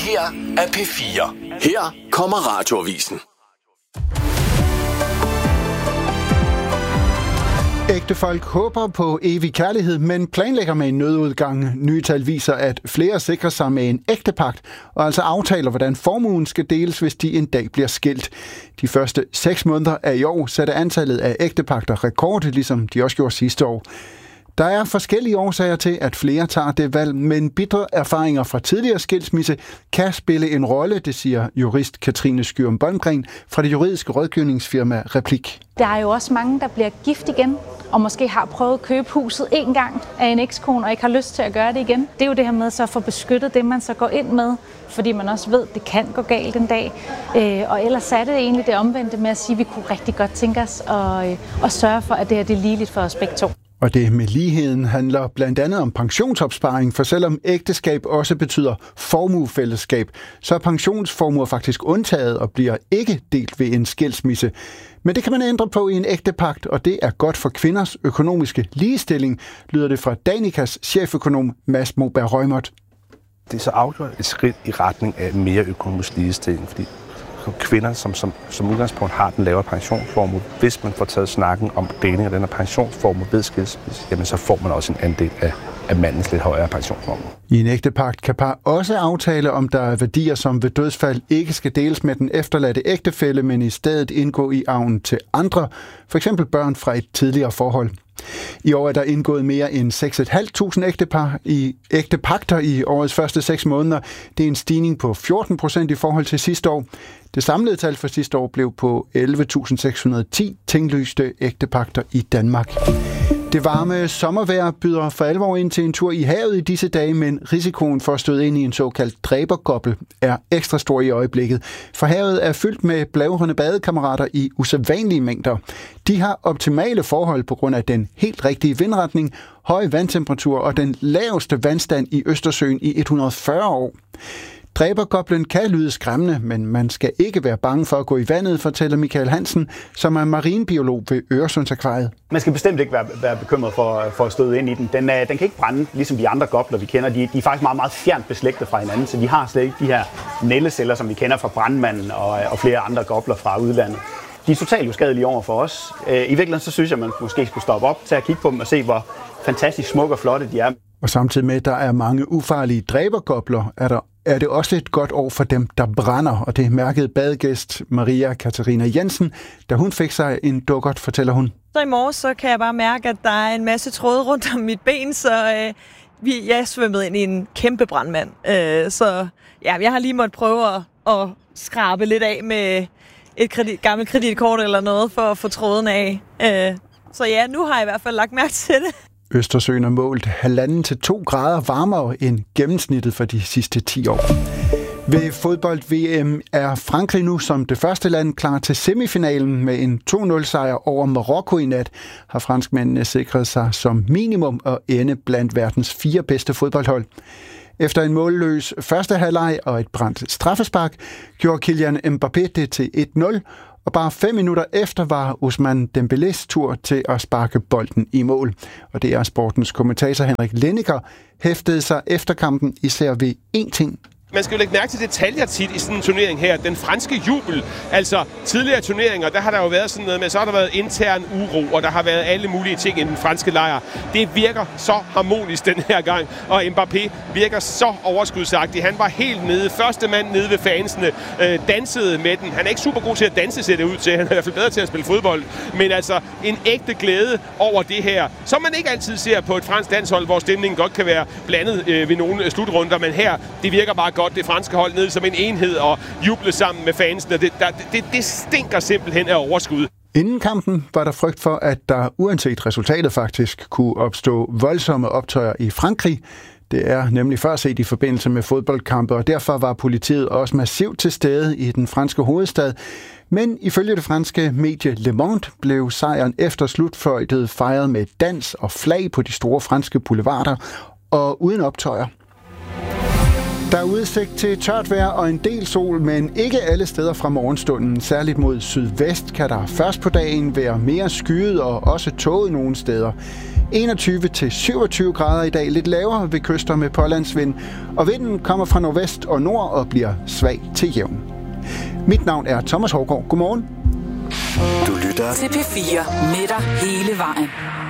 her er P4. Her kommer Radioavisen. Ægtefolk håber på evig kærlighed, men planlægger med en nødudgang. Nye tal viser, at flere sikrer sig med en ægtepagt, og altså aftaler, hvordan formuen skal deles, hvis de en dag bliver skilt. De første 6 måneder af i år satte antallet af ægtepagter rekord, ligesom de også gjorde sidste år. Der er forskellige årsager til, at flere tager det valg, men bitre erfaringer fra tidligere skilsmisse kan spille en rolle, det siger jurist Katrine Skyum Bolmgren fra det juridiske rådgivningsfirma Replik. Der er jo også mange, der bliver gift igen, og måske har prøvet at købe huset en gang af en ekskone, og ikke har lyst til at gøre det igen. Det er jo det her med så at få beskyttet det, man så går ind med, fordi man også ved, at det kan gå galt en dag. Og ellers er det egentlig det omvendte med at sige, at vi kunne rigtig godt tænke os at sørge for, at det her det er ligeligt for os begge to. Og det med ligheden handler blandt andet om pensionsopsparing, for selvom ægteskab også betyder formuefællesskab, så er pensionsformuer faktisk undtaget og bliver ikke delt ved en skilsmisse. Men det kan man ændre på i en ægtepagt, og det er godt for kvinders økonomiske ligestilling, lyder det fra Danikas cheføkonom Mads Moberg Rømert. Det er så afgjort et skridt i retning af mere økonomisk ligestilling, fordi kvinder, som udgangspunkt har den lavere pensionsformue, hvis man får taget snakken om deling af den her pensionsformue ved skilsmisse, jamen så får man også en andel af mandens lidt højere pensionsformue. I en ægtepagt kan par også aftale, om der er værdier, som ved dødsfald ikke skal deles med den efterladte ægtefælle, men i stedet indgå i arven til andre, f.eks. børn fra et tidligere forhold. I år er der indgået mere end 6.500 ægtepagter i årets første 6 måneder. Det er en stigning på 14% i forhold til sidste år. Det samlede tal for sidste år blev på 11.610 tinglyste ægtepagter i Danmark. Det varme sommervejr byder for alvor ind til en tur i havet i disse dage, men risikoen for at støde ind i en såkaldt dræbergobbel er ekstra stor i øjeblikket. For havet er fyldt med blævrende badekammerater i usædvanlige mængder. De har optimale forhold på grund af den helt rigtige vindretning, høj vandtemperatur og den laveste vandstand i Østersøen i 140 år. Dræbergoblen kan lyde skræmmende, men man skal ikke være bange for at gå i vandet, fortæller Michael Hansen, som er marinebiolog ved Øresundsakvariet. Man skal bestemt ikke være bekymret for at støde ind i den. Den kan ikke brænde, ligesom de andre gobler, vi kender. De er faktisk meget, meget fjernt beslægtet fra hinanden, så de har slet ikke de her nældeceller, som vi kender fra brandmanden og flere andre gobler fra udlandet. De er totalt uskadelige over for os. I virkeligheden så synes jeg, at man måske skulle stoppe op til at kigge på dem og se, hvor fantastisk smukke og flotte de er. Og samtidig med, at der er mange ufarlige dræbergobler, er det også et godt år for dem, der brænder. Og det mærkede badegæst Maria Katarina Jensen, da hun fik sig en dukkert, fortæller hun. Så i morges så kan jeg bare mærke, at der er en masse tråde rundt om mit ben, så jeg svømmede ind i en kæmpe brandmand. Så ja, jeg har lige måttet prøve at skrabe lidt af med et gammelt kreditkort eller noget for at få tråden af. Så ja, nu har jeg i hvert fald lagt mærke til det. Østersøen er målt 1,5 til 2 grader varmere end gennemsnittet for de sidste 10 år. Ved fodbold-VM er Frankrig nu som det første land klar til semifinalen med en 2-0-sejr over Marokko i nat. Har franskmændene sikret sig som minimum at ende blandt verdens 4 bedste fodboldhold. Efter en målløs første halvleg og et brændt straffespark gjorde Kylian Mbappé det til 1-0, og bare 5 minutter efter var Ousmane Dembélés tur til at sparke bolden i mål. Og det er sportens kommentator Henrik Lenniker hæftede sig efter kampen især ved én ting. Man skal jo lægge mærke til detaljer tit i sådan en turnering her. Den franske jubel, altså tidligere turneringer, der har der jo været sådan noget med, så har der været intern uro, og der har været alle mulige ting i den franske lejr. Det virker så harmonisk den her gang, og Mbappé virker så overskudsagtig. Han var helt nede, første mand nede ved fansene, dansede med den. Han er ikke super god til at danse, ser det ud til. Han er i hvert fald bedre til at spille fodbold. Men altså en ægte glæde over det her, som man ikke altid ser på et fransk landshold, hvor stemningen godt kan være blandet ved nogle slutrunder. Men her, det virker bare godt, det franske hold ned som en enhed og juble sammen med fansene. Det stinker simpelthen af overskud. Inden kampen var der frygt for, at der uanset resultatet faktisk kunne opstå voldsomme optøjer i Frankrig. Det er nemlig før set i forbindelse med fodboldkampe, og derfor var politiet også massivt til stede i den franske hovedstad. Men ifølge det franske medie Le Monde blev sejren efter slutfløjtet fejret med dans og flag på de store franske boulevarder og uden optøjer. Der er udsigt til tørt vejr og en del sol, men ikke alle steder fra morgenstunden. Særligt mod sydvest kan der først på dagen være mere skyet og også tåget nogle steder. 21-27 grader i dag, lidt lavere ved kyster med pålandsvind, og vinden kommer fra nordvest og nord og bliver svag til jævn. Mit navn er Thomas Hårgaard. Godmorgen. Du lytter til P4 med dig hele vejen.